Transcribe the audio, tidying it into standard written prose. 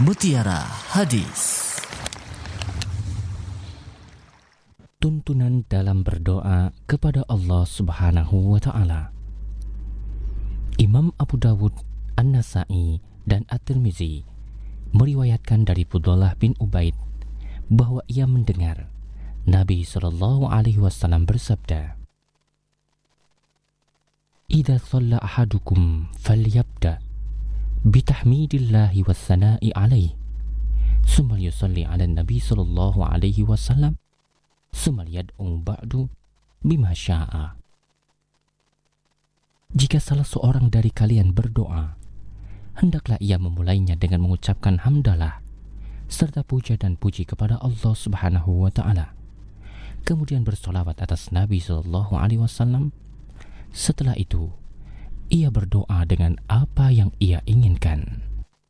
Mutiara Hadis. Tuntunan dalam berdoa kepada Allah Subhanahu wa Ta'ala. Imam Abu Dawud, An-Nasa'i, dan At-Tirmizi meriwayatkan dari Fudhalah bin Ubaid bahwa ia mendengar Nabi SAW bersabda, "Idza shalla ahadukum falyabda bitahmidillahi wassana'i alaih, summa yusalli ala Nabi SAW, summa yad'u ba'du bima sya'a." Jika salah seorang dari kalian berdoa, hendaklah ia memulainya dengan mengucapkan hamdalah serta puja dan puji kepada Allah Subhanahu wa Ta'ala, kemudian bersolawat atas Nabi SAW. Setelah itu ia berdoa dengan apa yang ia inginkan.